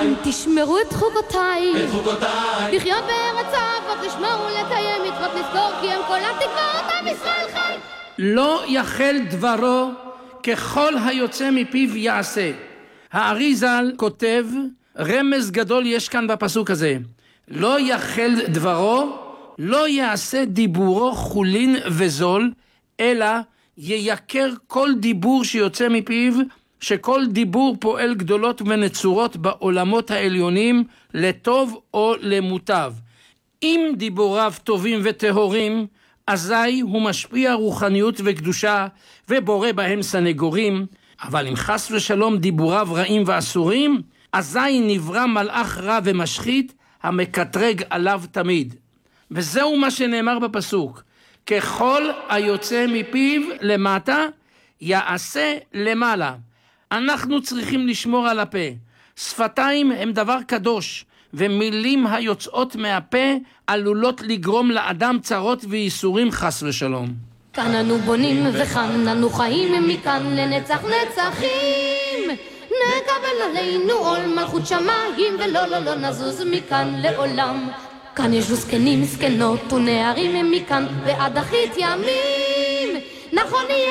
חוקותיי, תשמרו את חוקותיי, את חוקותיי, לחיות בארץ אבות, לשמור ולקיים מצוות, לזכור כי הם כל התקוות עם ישראל חי. לא יחל דברו ככל היוצא מפיו יעשה. הארי ז"ל כותב, רמז גדול יש כאן בפסוק הזה. לא יחל דברו, לא יעשה דיבורו חולין וזול, אלא ייקר כל דיבור שיוצא מפיו, שכל דיבור פועל גדולות ונצורות בעולמות העליונים, לטוב או למוטב. אם דיבוריו טובים וטהורים, אזי הוא משפיע רוחניות וקדושה, ובורא בהם סנגורים. אבל אם חס ושלום דיבוריו רעים ואסורים, אזי נברא מלאך רע ומשחית, המקטרג עליו תמיד. וזהו מה שנאמר בפסוק. ככל היוצא מפיו למטה, יעשה למעלה. אנחנו צריכים לשמור על הפה. שפתיים הם דבר קדוש, ומילים היוצאות מהפה עלולות לגרום לאדם צרות וייסורים חס ושלום. כאן אנו בונים וכאן אנו חיים, מכאן לנצח נצחים. נקבל עלינו עול מלכות שמיים, ולא לא לא נזוז מכאן לעולם. כאן יש זקנים זקנות ונערים, מכאן ועד אחרית ימים. נכון יהיה